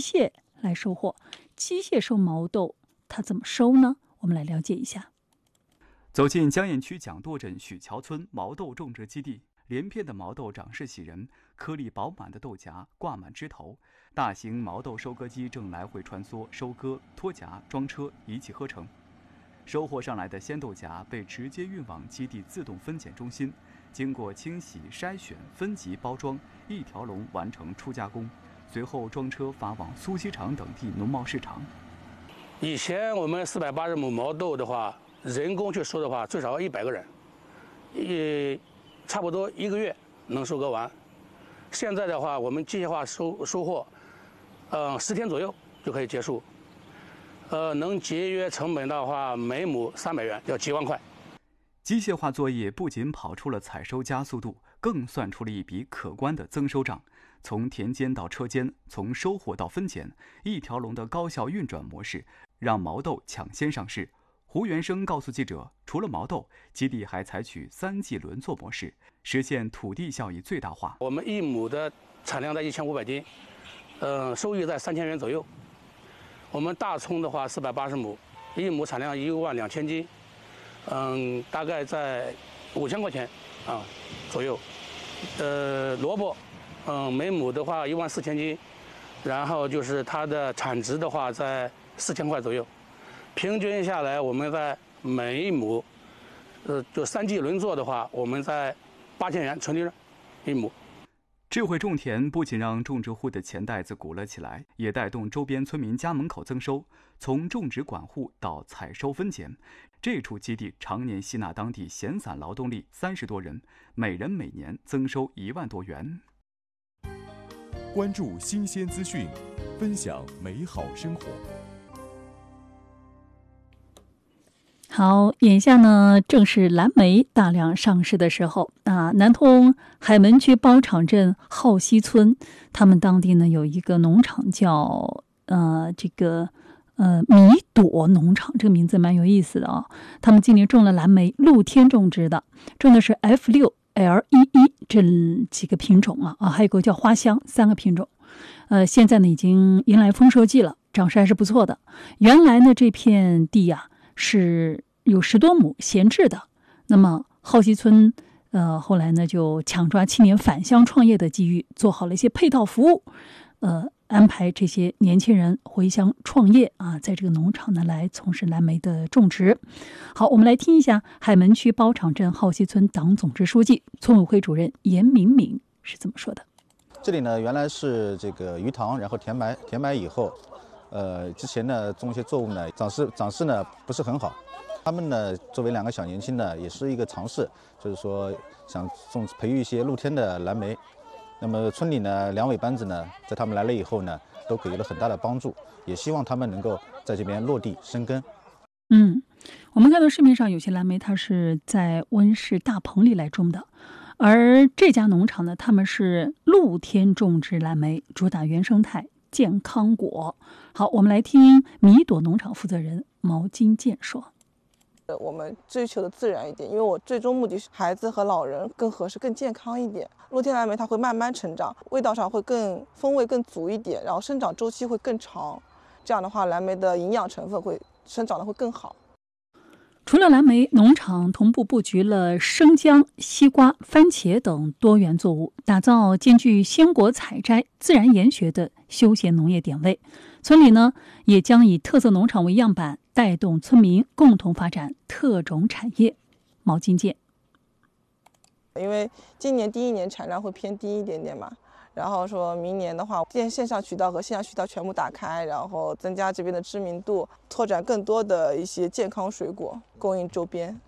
械来收获。机械收毛豆，它怎么收呢？我们来了解一下。 走进江堰区蒋垛镇许桥村毛豆种植基地，连片的毛豆长势喜人，颗粒饱满的豆荚挂满枝头，大型毛豆收割机正来回穿梭，收割、脱荚、装车，一气呵成。收获上来的鲜豆荚被直接运往基地自动分拣中心，经过清洗、筛选、分级、包装，一条龙完成初加工，随后装车发往苏锡常等地农贸市场。 以前我们480亩毛豆的话，人工去收的话，最少100个人，差不多1个月能收割完。现在的话，我们机械化收获，10天左右就可以结束。能节约成本的话，每亩300元，要几万块。 机械化作业不仅跑出了采收加速度，更算出了一笔可观的增收账。从田间到车间，从收获到分拣，一条龙的高效运转模式，让毛豆抢先上市。胡元生告诉记者，除了毛豆，基地还采取3季轮作模式，实现土地效益最大化。 我们1亩的产量在1500斤，收益在3000元左右。我们大葱的话480亩，1亩产量12000斤，大概在5000块钱左右。萝卜，每亩的话14000斤，然后就是它的产值的话在4000块左右。平均下来，我们在每一亩，就3季轮作的话，我们在8000元纯利润1亩。 智慧种田不仅让种植户的钱袋子鼓了起来，也带动周边村民家门口增收。从种植管护到采收分拣，这处基地常年吸纳当地闲散劳动力30多人，每人每年增收1万多元。 关注新鲜资讯，分享美好生活。 好，眼下呢正是蓝莓大量上市的时候啊。南通海门区包场镇浩西村，他们当地呢有一个农场叫米朵农场，这个名字蛮有意思的啊。他们今年种了蓝莓，露天种植的，种的是 F6、L11这几个品种还有个叫花香3个品种。现在呢已经迎来丰收季了，长势还是不错的。原来呢这片地是有10多亩闲置的，那么浩西村后来呢就抢抓青年返乡创业的机遇，做好了一些配套服务，安排这些年轻人回乡创业在这个农场呢来从事蓝莓的种植。好，我们来听一下海门区包场镇浩西村党总支书记、村委会主任严敏敏是怎么说的。 这里呢原来是这个鱼塘，然后填埋以后，之前呢种一些作物呢长势呢不是很好。他们呢作为2个小年轻呢，也是一个尝试，就是说想培育一些露天的蓝莓。那么村里呢2委班子呢，在他们来了以后呢，都给予了很大的帮助，也希望他们能够在这边落地生根。 我们看到市面上有些蓝莓，它是在温室大棚里来种的，而这家农场呢，他们是露天种植蓝莓，主打原生态健康果。好，我们来听米朵农场负责人毛金健说。 我们追求的自然一点，因为我最终目的是孩子和老人更合适、更健康一点。露天蓝莓它会慢慢成长，味道上会风味更足一点，然后生长周期会更长。这样的话，蓝莓的营养成分会生长的会更好。 除了蓝莓，农场同步布局了生姜、西瓜、番茄等多元作物，打造兼具鲜果采摘、自然研学的休闲农业点位。村里呢，也将以特色农场为样板，带动村民共同发展特种产业。毛金健， 因为今年第1年产量会偏低一点点嘛，然后说明年的话，线上渠道和线下渠道全部打开，然后增加这边的知名度，拓展更多的一些健康水果供应周边。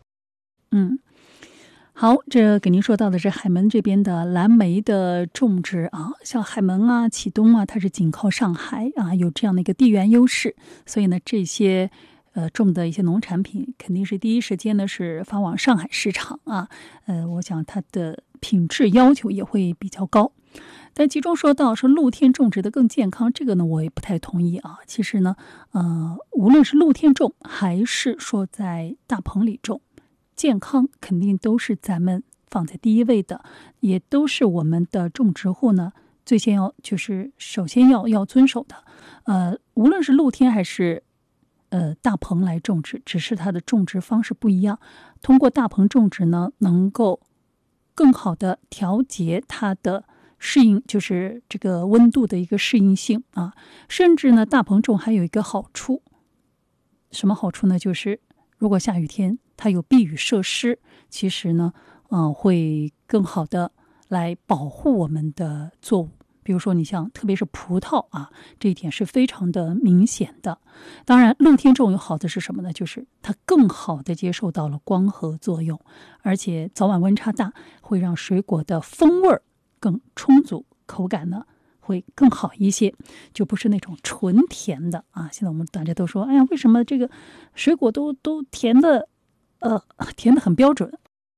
好，这给您说到的是海门这边的蓝莓的种植像海门启东它是紧靠上海有这样的一个地缘优势，所以呢这些种的一些农产品肯定是第一时间呢是发往上海市场我想它的品质要求也会比较高。但其中说到说露天种植的更健康，这个呢我也不太同意其实呢无论是露天种还是说在大棚里种，健康肯定都是咱们放在第一位的，也都是我们的种植户呢首先要遵守的。无论是露天还是大棚来种植，只是它的种植方式不一样。通过大棚种植呢，能够更好的调节它的适应，就是这个温度的一个适应性啊。甚至呢，大棚种还有一个好处，什么好处呢？就是如果下雨天它有避雨设施，其实呢，会更好的来保护我们的作物。比如说你像特别是葡萄啊，这一点是非常的明显的。当然露天种有好的是什么呢？就是它更好的接受到了光合作用，而且早晚温差大，会让水果的风味更充足，口感呢会更好一些，就不是那种纯甜的啊。现在我们大家都说，哎呀，为什么这个水果都甜的很标准，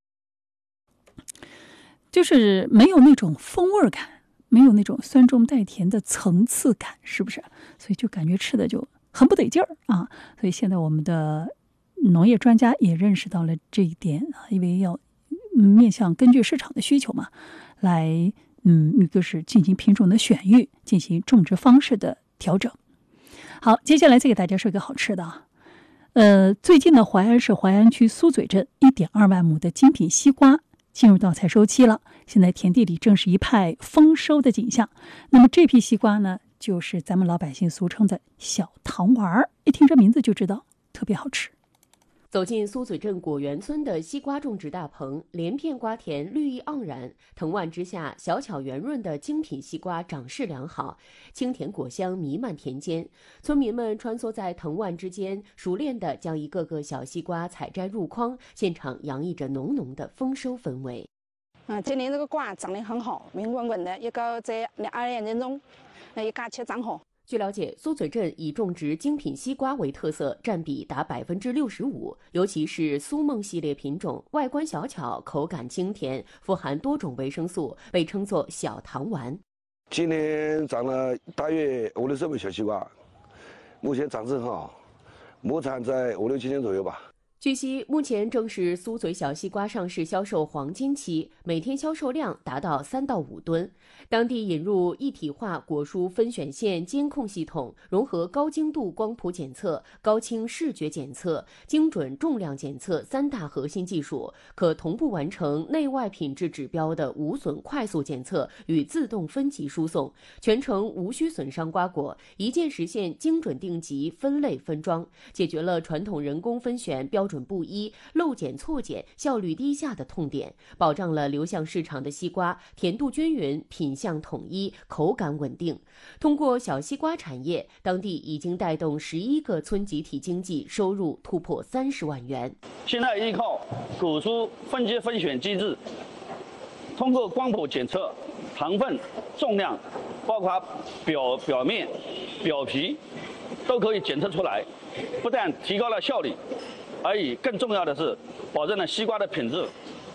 就是没有那种风味感，没有那种酸中带甜的层次感，是不是？所以就感觉吃的就很不得劲儿啊。所以现在我们的农业专家也认识到了这一点啊，因为要面向根据市场的需求嘛，来一个是进行品种的选育，进行种植方式的调整。好，接下来再给大家说一个好吃的啊。最近的淮安市淮安区苏嘴镇1.2万亩的精品西瓜进入到采收期了，现在田地里正是一派丰收的景象。那么这批西瓜呢，就是咱们老百姓俗称的小糖丸儿，一听这名字就知道特别好吃。 走进苏嘴镇果园村的西瓜种植大棚，连片瓜田绿意盎然，藤蔓之下小巧圆润的精品西瓜长势良好，清甜果香弥漫田间。村民们穿梭在藤蔓之间，熟练地将一个个小西瓜采摘入筐，现场洋溢着浓浓的丰收氛围。 今年这个瓜长得很好，明滚滚的，一个在2年中，一嘎切长好。 据了解，苏嘴镇以种植精品西瓜为特色，占比达65%，尤其是苏梦系列品种，外观小巧，口感清甜，富含多种维生素，被称作小糖丸。 今年长了大约50-60亩小西瓜，目前长势很好，亩产在5-6千斤左右吧。 据悉，目前正是苏嘴小西瓜上市销售黄金期，每天销售量达到3到5吨。当地引入一体化果蔬分选线监控系统，融合高精度光谱检测、高清视觉检测、精准重量检测3大核心技术，可同步完成内外品质指标的无损快速检测与自动分级输送，全程无需损伤瓜果，一键实现精准定级、分类分装，解决了传统人工分选标准不一、漏检错检、效率低下的痛点，保障了流向市场的西瓜甜度均匀、品相统一、口感稳定。通过小西瓜产业，当地已经带动11个村集体经济收入突破30万元。 现在依靠果蔬分阶分选机制，通过光谱检测糖分、重量，包括表面、表皮，都可以检测出来，不但提高了效率，而且更重要的是保证了西瓜的品质。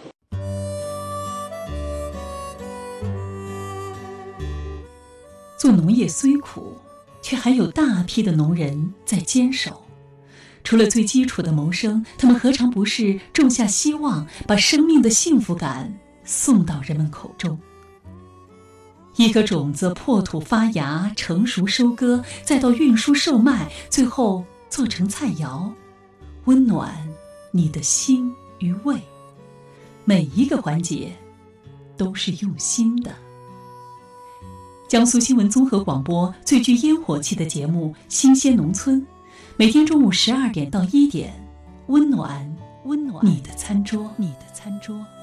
做农业虽苦，却还有大批的农人在坚守。除了最基础的谋生，他们何尝不是种下希望，把生命的幸福感送到人们口中。一颗种子破土发芽，成熟收割，再到运输售卖，最后做成菜肴，温暖你的心与胃。每一个环节都是用心的。江苏新闻综合广播最具烟火气的节目《新鲜农村》，每天中午12点到1点，温暖你的餐桌。